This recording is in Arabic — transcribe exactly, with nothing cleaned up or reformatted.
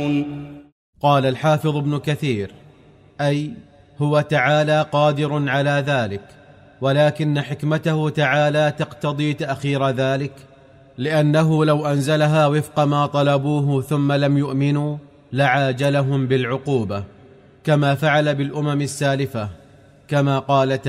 يعلمون. قال الحافظ ابن كثير: أي هو تعالى قادر على ذلك، ولكن حكمته تعالى تقتضي تأخير ذلك، لأنه لو أنزلها وفق ما طلبوه ثم لم يؤمنوا لعاجلهم بالعقوبة، كما فعل بالأمم السالفة، كما قال تعالى: